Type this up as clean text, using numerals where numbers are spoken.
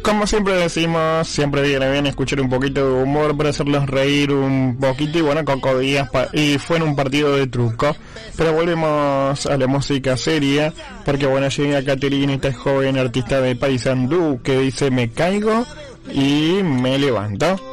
Como siempre decimos, siempre viene bien escuchar un poquito de humor para hacerlos reír un poquito. Y bueno, Coco Díaz y fue en un partido de truco. Pero volvemos a la música seria, porque bueno, llega Caterina, esta joven artista de Paysandú, que dice: me caigo y me levanto.